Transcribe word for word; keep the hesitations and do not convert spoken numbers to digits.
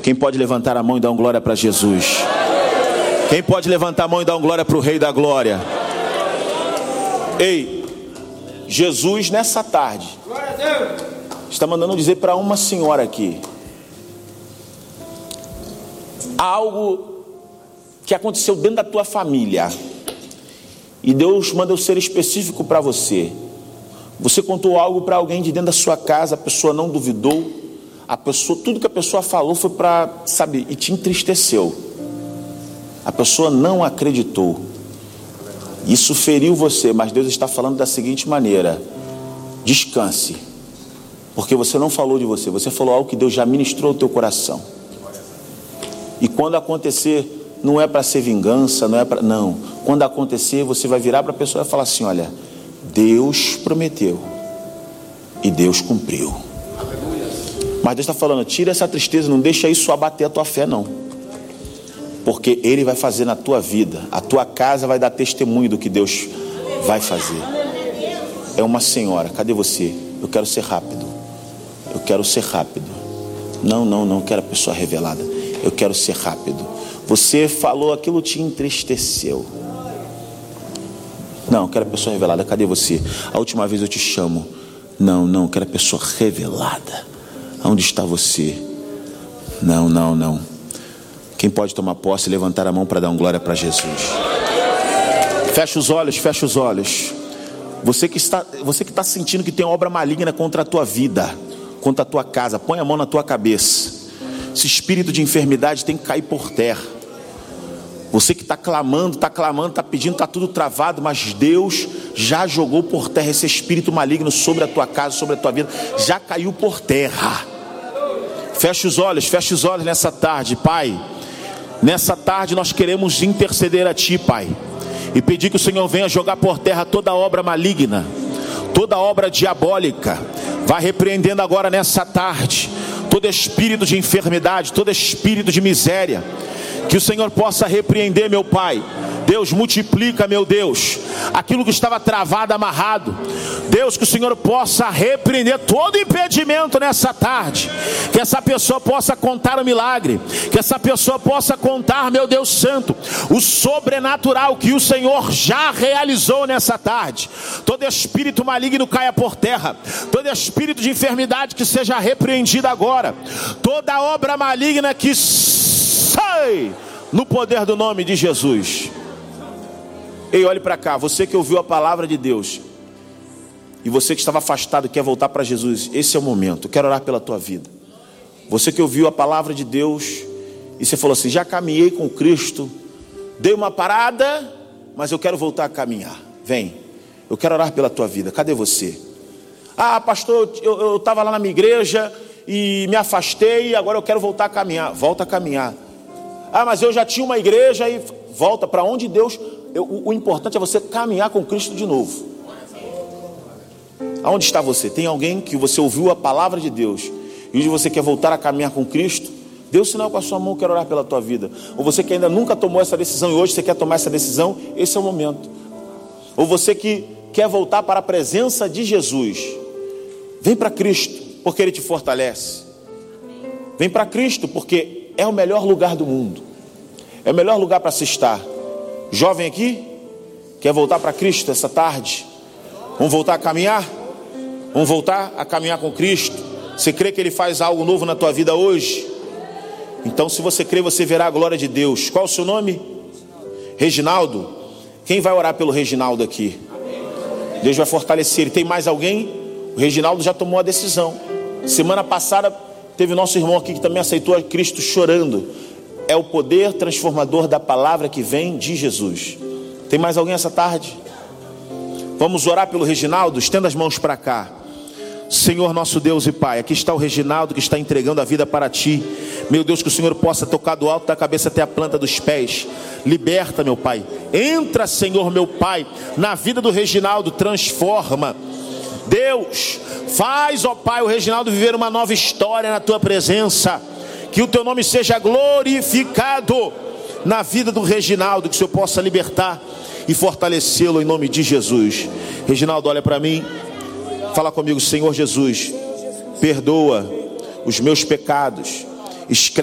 Quem pode levantar a mão e dar um glória para Jesus? Quem pode levantar a mão e dar um glória para o Rei da Glória? Ei, Jesus nessa tarde está mandando dizer para uma senhora aqui algo que aconteceu dentro da tua família, e Deus manda eu ser específico para você. Você contou algo para alguém de dentro da sua casa, a pessoa não duvidou, a pessoa, tudo que a pessoa falou foi para, sabe, e te entristeceu. A pessoa não acreditou. Isso feriu você, mas Deus está falando da seguinte maneira: descanse, porque você não falou de você, você falou algo que Deus já ministrou no teu coração. E quando acontecer, não é para ser vingança, não é para, não. Quando acontecer, você vai virar para a pessoa e falar assim: olha, Deus prometeu e Deus cumpriu. Mas Deus está falando, tira essa tristeza, não deixa isso abater a tua fé, não. Porque Ele vai fazer na tua vida, a tua casa vai dar testemunho do que Deus vai fazer. É uma senhora, cadê você? Eu quero ser rápido, eu quero ser rápido. Não, não, não quero a pessoa revelada, eu quero ser rápido. Você falou aquilo, te entristeceu. Não, eu quero a pessoa revelada, cadê você? A última vez eu te chamo. Não, não, eu quero a pessoa revelada. Onde está você? Não, não, não. Quem pode tomar posse e levantar a mão para dar um glória para Jesus? Fecha os olhos, fecha os olhos. Você que está, você que está sentindo que tem obra maligna contra a tua vida, contra a tua casa, põe a mão na tua cabeça. Esse espírito de enfermidade tem que cair por terra. Você que está clamando, está clamando, está pedindo, está tudo travado, mas Deus já jogou por terra esse espírito maligno sobre a tua casa, sobre a tua vida, já caiu por terra. Feche os olhos, feche os olhos nessa tarde, Pai. Nessa tarde nós queremos interceder a Ti, Pai, e pedir que o Senhor venha jogar por terra toda obra maligna, toda obra diabólica. Vai repreendendo agora nessa tarde todo espírito de enfermidade, todo espírito de miséria. Que o Senhor possa repreender, meu Pai. Deus, multiplica, meu Deus, aquilo que estava travado, amarrado. Deus, que o Senhor possa repreender todo impedimento nessa tarde. Que essa pessoa possa contar o milagre. Que essa pessoa possa contar, meu Deus santo, o sobrenatural que o Senhor já realizou nessa tarde. Todo espírito maligno caia por terra. Todo espírito de enfermidade que seja repreendido agora. Toda obra maligna que sai no poder do nome de Jesus. Ei, olhe para cá, você que ouviu a palavra de Deus e você que estava afastado, quer voltar para Jesus, esse é o momento. Eu quero orar pela tua vida. Você que ouviu a palavra de Deus e você falou assim: já caminhei com Cristo, dei uma parada, mas eu quero voltar a caminhar. Vem, eu quero orar pela tua vida. Cadê você? Ah, pastor, eu estava lá na minha igreja e me afastei e agora eu quero voltar a caminhar. Volta a caminhar. Ah, mas eu já tinha uma igreja e volta para onde Deus... Eu, o, o importante é você caminhar com Cristo de novo. Aonde está você? Tem alguém que você ouviu a palavra de Deus e hoje você quer voltar a caminhar com Cristo? Dê um sinal com a sua mão, quero orar pela tua vida. Ou você que ainda nunca tomou essa decisão e hoje você quer tomar essa decisão, esse é o momento. Ou você que quer voltar para a presença de Jesus, vem para Cristo, porque Ele te fortalece. Vem para Cristo, porque é o melhor lugar do mundo. É o melhor lugar para se estar. Jovem aqui, quer voltar para Cristo essa tarde? Vamos voltar a caminhar? Vamos voltar a caminhar com Cristo? Você crê que Ele faz algo novo na tua vida hoje? Então, se você crê, você verá a glória de Deus. Qual o seu nome? Reginaldo. Quem vai orar pelo Reginaldo aqui? Deus vai fortalecer ele. Tem mais alguém? O Reginaldo já tomou a decisão. Semana passada teve nosso irmão aqui que também aceitou a Cristo chorando. É o poder transformador da palavra que vem de Jesus. Tem mais alguém essa tarde? Vamos orar pelo Reginaldo? Estenda as mãos para cá. Senhor nosso Deus e Pai, aqui está o Reginaldo que está entregando a vida para Ti. Meu Deus, que o Senhor possa tocar do alto da cabeça até a planta dos pés. Liberta, meu Pai. Entra, Senhor, meu Pai, na vida do Reginaldo, transforma. Deus, faz, ó Pai, o Reginaldo viver uma nova história na Tua presença. Que o Teu nome seja glorificado na vida do Reginaldo, que o Senhor possa libertar e fortalecê-lo em nome de Jesus. Reginaldo, olha para mim, fala comigo. Senhor Jesus, perdoa os meus pecados, escreve